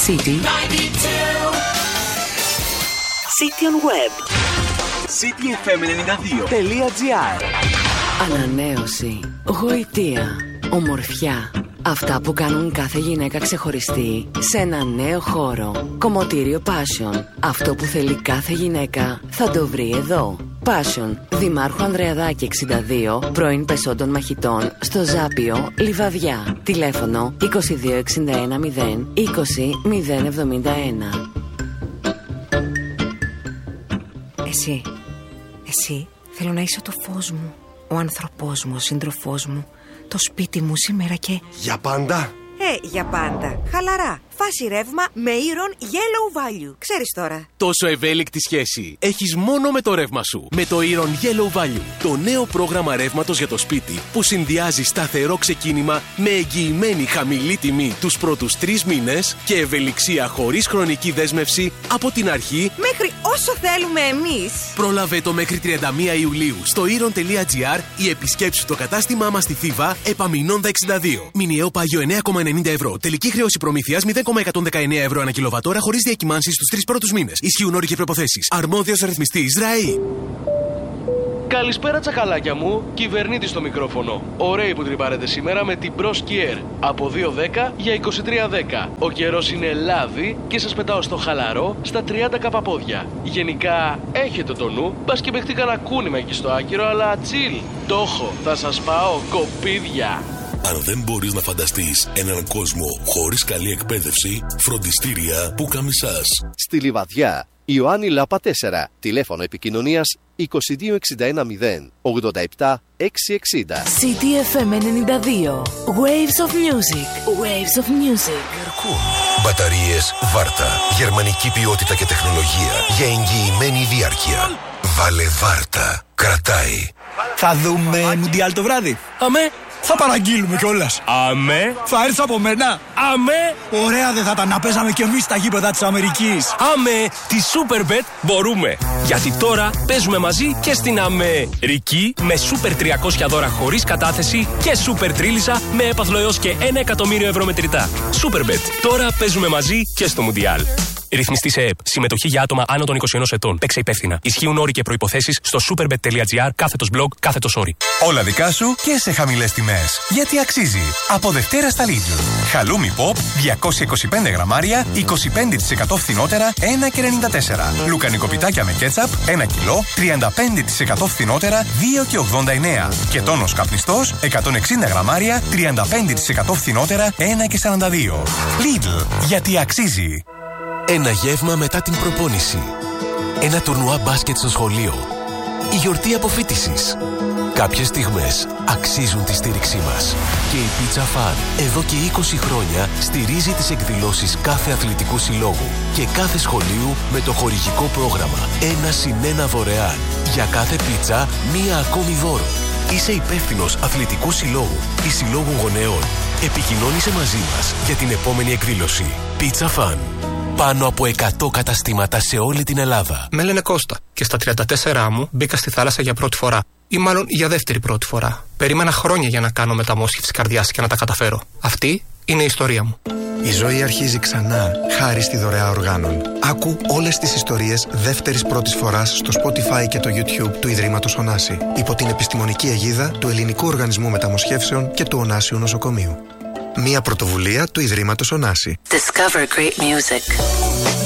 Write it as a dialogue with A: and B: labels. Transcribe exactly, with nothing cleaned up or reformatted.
A: City City on Web
B: City εφ εμ ενενήντα δύο τελεία τζι άρ.
A: Ανανέωση, γοητεία, ομορφιά. Αυτά που κάνουν κάθε γυναίκα ξεχωριστή σε ένα νέο χώρο. Κομμωτήριο Passion. Αυτό που θέλει κάθε γυναίκα θα το βρει εδώ. Passion, Δημάρχου Ανδρεαδάκη εξήντα δύο, πρώην Πεσόντων Μαχητών, στο Ζάπιο, Λιβαδιά. Τηλέφωνο είκοσι δύο εξήντα ένα μηδέν είκοσι μηδέν εβδομήντα ένα.
C: Εσύ, εσύ, θέλω να είσαι το φως μου, ο άνθρωπός μου, ο σύντροφός μου, το σπίτι μου σήμερα και...
D: Για πάντα!
C: Ε, για πάντα. Χαλαρά. Φάση ρεύμα με Iron Yellow Value. Ξέρεις τώρα.
E: Τόσο ευέλικτη σχέση έχεις μόνο με το ρεύμα σου. Με το Iron Yellow Value. Το νέο πρόγραμμα ρεύματος για το σπίτι που συνδυάζει σταθερό ξεκίνημα με εγγυημένη χαμηλή τιμή τους πρώτους τρεις μήνες και ευελιξία χωρίς χρονική δέσμευση από την αρχή
C: μέχρι όσο θέλουμε εμείς.
E: Πρόλαβε το μέχρι τριάντα μία Ιουλίου στο iron τελεία τζι άρ ή επισκέψου το κατάστημά μας στη Θήβα Επαμεινώντα εξήντα δύο. Μηνιαίο πάγιο εννέα κόμμα ενενήντα ευρώ. Τελική χρέωση προμήθειας μηδέν κόμμα εκατόν δεκαεννέα ευρώ ανά κιλοβατόρα χωρίς διακυμάνσεις στους τρεις πρώτους μήνες. Ισχύουν όροι και προϋποθέσεις. Αρμόδιος ρυθμιστής ΡΑΗ.
F: Καλησπέρα τσακαλάκια μου, κυβερνήτης στο μικρόφωνο. Ωραίοι που τρυπάρετε σήμερα με την Pro Skier. Από δύο δέκα για είκοσι τρία δέκα. Ο καιρός είναι λάδι και σας πετάω στο χαλαρό στα τριάντα καπαπόδια. Γενικά έχετε το νου, μπας και παιχτεί κανένα κούνημα εκεί στο άκυρο, αλλά chill. Το έχω, θα σας πάω κοπίδια.
G: Αν δεν μπορείς να φανταστείς έναν κόσμο χωρίς καλή εκπαίδευση, φροντιστήρια Πουκαμισάς.
H: Στη Λιβαδιά, Ιωάννη Λάπα τέσσερα, τηλέφωνο επικοινωνίας είκοσι δύο εξήντα ένα μηδέν ογδόντα επτά εξακόσια εξήντα.
A: City εφ εμ ενενήντα δύο. Waves of Music. Waves of Music.
G: Μπαταρίες Βάρτα. Γερμανική ποιότητα και τεχνολογία για εγγυημένη διάρκεια. Βάλε Βάρτα. Κρατάει.
I: Θα δούμε Μουντιάλ το βράδυ.
F: Αμέ.
I: Θα παραγγείλουμε κιόλας.
F: Αμέ.
I: Θα έρθεις από μένα.
F: Αμέ.
I: Ωραία δεν θα τα να παίζαμε κι εμείς στα γήπεδα της Αμερικής.
F: Αμέ. Τη Superbet μπορούμε. Γιατί τώρα παίζουμε μαζί και στην Αμερική με Super τριακόσια δώρα χωρίς κατάθεση και Super τρίλισσα με έπαθλο έως και ένα εκατομμύριο ευρώ μετρητά. Superbet. Τώρα παίζουμε μαζί και στο Μουντιάλ. Ρυθμιστή σε ΕΕΠ. Συμμετοχή για άτομα άνω των είκοσι ένα ετών. Παίξε υπεύθυνα. Ισχύουν όροι και προϋποθέσεις στο superbet τελεία τζι άρ κάθετος blog κάθετος όροι.
J: Όλα δικά σου και σε χαμηλές τιμές. Γιατί αξίζει. Από Δευτέρα στα Lidl. Χαλούμι Pop διακόσια είκοσι πέντε γραμμάρια, είκοσι πέντε τοις εκατό φθηνότερα, ένα και ενενήντα τέσσερα. Λουκανικοπιτάκια με κέτσαπ, ένα κιλό, τριάντα πέντε τοις εκατό φθηνότερα, δύο και ογδόντα εννέα. Και τόνος καπνιστός, εκατόν εξήντα γραμμάρια, τριάντα πέντε τοις εκατό φθηνότερα, ένα και σαράντα δύο. Lidl. Γιατί αξίζει.
E: Ένα γεύμα μετά την προπόνηση. Ένα τουρνουά μπάσκετ στο σχολείο. Η γιορτή αποφοίτησης. Κάποιες στιγμές αξίζουν τη στήριξή μας. Και η Pizza Fan εδώ και είκοσι χρόνια στηρίζει τις εκδηλώσεις κάθε αθλητικού συλλόγου και κάθε σχολείου με το χορηγικό πρόγραμμα ένα συν ένα δωρεάν. Για κάθε πίτσα μία ακόμη δώρο. Είσαι υπεύθυνος αθλητικού συλλόγου ή συλλόγου γονέων. Επικοινώνησε μαζί μας για την επόμενη εκδήλωση. Pizza Fan. Πάνω από εκατό καταστήματα σε όλη την Ελλάδα.
K: Με λένε Κώστα και στα τριάντα τέσσερα μου μπήκα στη θάλασσα για πρώτη φορά. Ή μάλλον για δεύτερη πρώτη φορά. Περίμενα χρόνια για να κάνω μεταμόσχευση καρδιάς και να τα καταφέρω. Αυτή είναι η ιστορία μου.
L: Η ζωή αρχίζει ξανά, χάρη στη δωρεά οργάνων. Άκου όλες τις ιστορίες δεύτερης πρώτης φοράς στο Spotify και το YouTube του Ιδρύματος Ωνάση. Υπό την επιστημονική αιγίδα του Ελληνικού Οργανισμού Μεταμοσχεύσεων και του Ωνάσιου Νοσοκομείου. Μία πρωτοβουλία του Ιδρύματος Ωνάση.
A: Discover great music.